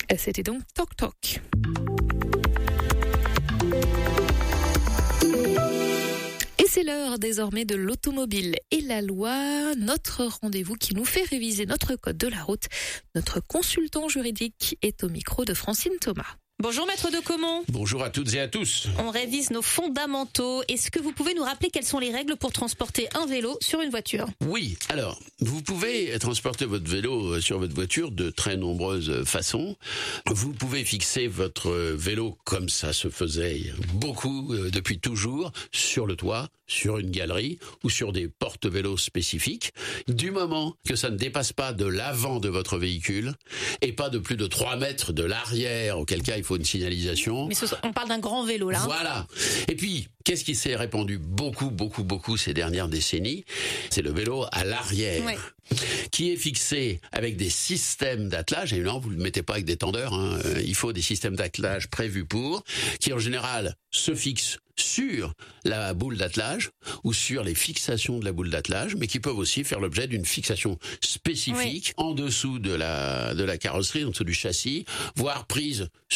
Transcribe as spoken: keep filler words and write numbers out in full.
C'était donc Toc Toc. Et c'est l'heure désormais de l'automobile et la loi, notre rendez-vous qui nous fait réviser notre code de la route. Notre consultant juridique est au micro de Francine Thomas. Bonjour Maître de Caumont. Bonjour à toutes et à tous. On révise nos fondamentaux. Est-ce que vous pouvez nous rappeler quelles sont les règles pour transporter un vélo sur une voiture ? Oui, alors, vous pouvez transporter votre vélo sur votre voiture de très nombreuses façons. Vous pouvez fixer votre vélo comme ça se faisait beaucoup euh, depuis toujours, sur le toit, sur une galerie ou sur des porte-vélos spécifiques, du moment que ça ne dépasse pas de l'avant de votre véhicule et pas de plus de trois mètres de l'arrière, auquel cas il faut une signalisation. Mais ce, on parle d'un grand vélo là. Hein. Voilà. Et puis, qu'est-ce qui s'est répandu beaucoup, beaucoup, beaucoup ces dernières décennies ? C'est le vélo à l'arrière. Ouais. Qui est fixé avec des systèmes d'attelage, et non, vous ne le mettez pas avec des tendeurs, hein. Il faut des systèmes d'attelage prévus pour, qui en général se fixent sur la boule d'attelage ou sur les fixations de la boule d'attelage, mais qui peuvent aussi faire l'objet d'une fixation spécifique oui. en dessous de la de la carrosserie, en dessous du châssis, voire prise